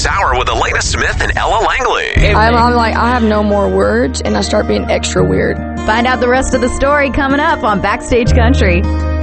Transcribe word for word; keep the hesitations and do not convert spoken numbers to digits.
this hour with Elena Smith and Ella Langley. I'm, I'm like, I have no more words, and I start being extra weird. Find out the rest of the story coming up on Backstage Country.